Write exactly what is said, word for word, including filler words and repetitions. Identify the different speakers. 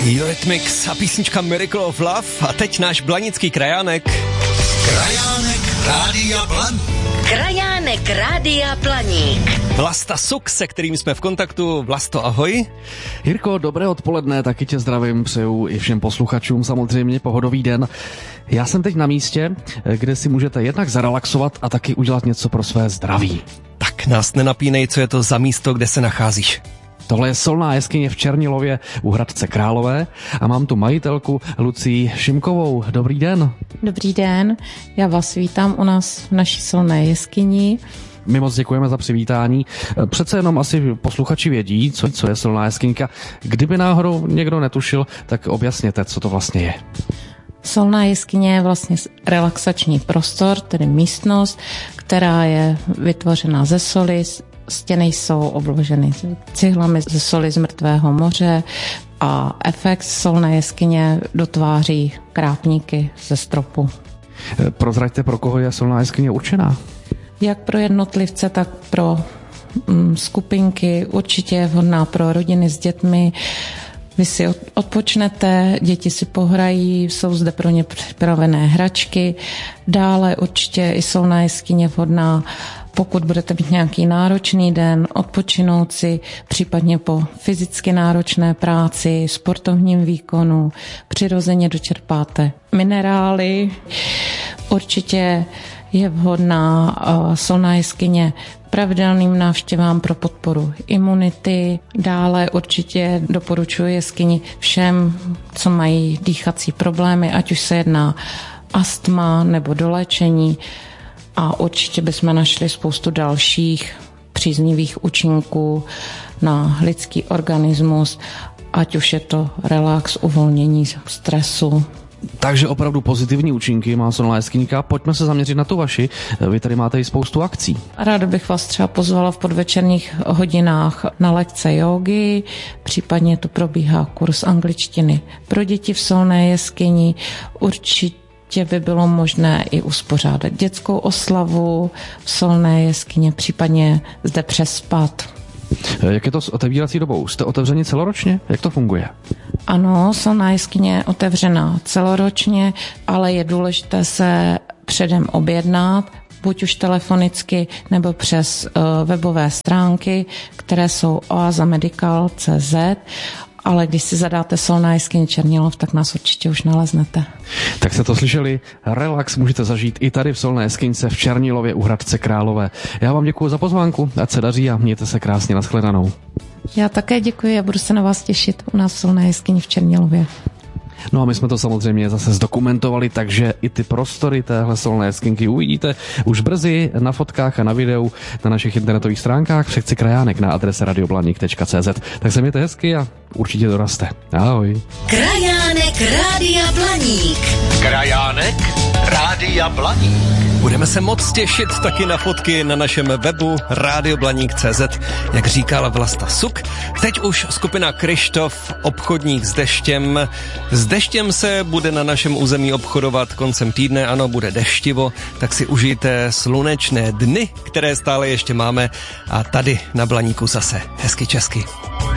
Speaker 1: Eurythmics a písnička Miracle of Love a teď náš blanický krajánek.
Speaker 2: Krajánek Rádia Blaník.
Speaker 3: Krajánek Rádia Blaník.
Speaker 1: Vlasta Suk, se kterým jsme v kontaktu. Vlasto, ahoj.
Speaker 4: Jirko, dobré odpoledne, taky tě zdravím, přeju i všem posluchačům samozřejmě pohodový den. Já jsem teď na místě, kde si můžete jednak zarelaxovat a taky udělat něco pro své zdraví.
Speaker 1: Tak nás nenapínej, co je to za místo, kde se nacházíš.
Speaker 4: Tohle je Solná jeskyně v Černilově u Hradce Králové a mám tu majitelku Lucii Šimkovou. Dobrý den.
Speaker 5: Dobrý den, já vás vítám u nás v naší Solné jeskyni.
Speaker 4: My moc děkujeme za přivítání. Přece jenom asi posluchači vědí, co, co je Solná jeskyňka. Kdyby náhodou někdo netušil, tak objasněte, co to vlastně je.
Speaker 5: Solná jeskyně je vlastně relaxační prostor, tedy místnost, která je vytvořena ze soli. Stěny jsou obloženy cihlami ze soli z mrtvého moře a efekt solné jeskyně dotváří krápníky ze stropu.
Speaker 4: Prozraďte, pro koho je solná jeskyně určená?
Speaker 5: Jak pro jednotlivce, tak pro mm, skupinky. Určitě je vhodná pro rodiny s dětmi. Vy si odpočnete, děti si pohrají, jsou zde pro ně připravené hračky. Dále určitě i solná jeskyně vhodná, pokud budete mít nějaký náročný den, odpočinout si, případně po fyzicky náročné práci, sportovním výkonu, přirozeně dočerpáte minerály. Určitě je vhodná uh, solná jeskyně pravidelným návštěvám pro podporu imunity. Dále určitě doporučuji jeskyni všem, co mají dýchací problémy, ať už se jedná astma nebo doléčení. A určitě bychom našli spoustu dalších příznivých účinků na lidský organismus, ať už je to relax, uvolnění stresu.
Speaker 4: Takže opravdu pozitivní účinky má solná jeskyňka. Pojďme se zaměřit na tu vaši. Vy tady máte i spoustu akcí.
Speaker 5: Ráda bych vás třeba pozvala v podvečerních hodinách na lekce jógy, případně tu probíhá kurz angličtiny pro děti v solné jeskyni. Určitě by bylo možné i uspořádat dětskou oslavu v solné jeskyně, případně zde přespat.
Speaker 4: Jak je to s otevírací dobou? Jste otevřeni celoročně? Jak to funguje?
Speaker 5: Ano, solná jeskyně je otevřená celoročně, ale je důležité se předem objednat, buď už telefonicky nebo přes uh, webové stránky, které jsou oazamedical tečka cé zet, ale když si zadáte Solná jeskyně Černilov, tak nás určitě už naleznete.
Speaker 4: Tak jste to slyšeli, relax můžete zažít i tady v Solné jeskyňce v Černilově u Hradce Králové. Já vám děkuji za pozvánku, ať se daří a mějte se krásně, nashledanou.
Speaker 5: Já také děkuji a budu se na vás těšit u nás v Solné jeskyni v Černilově.
Speaker 4: No a my jsme to samozřejmě zase zdokumentovali, takže i ty prostory téhle solné jeskyňky uvidíte už brzy na fotkách a na videu na našich internetových stránkách v sekci Krajánek na adrese radioblaník tečka cé zet. Tak se mějte hezky a určitě doraste. Ahoj.
Speaker 3: Krajánek Rádia Blaník.
Speaker 2: Krajánek Rádia Blaník.
Speaker 1: Budeme se moc těšit taky na fotky na našem webu radioblaník tečka cé zet, jak říkala Vlasta Suk. Teď už skupina Kryštof, obchodník s deštěm. S deštěm se bude na našem území obchodovat koncem týdne, ano, bude deštivo, tak si užijte slunečné dny, které stále ještě máme a tady na Blaníku zase hezky česky.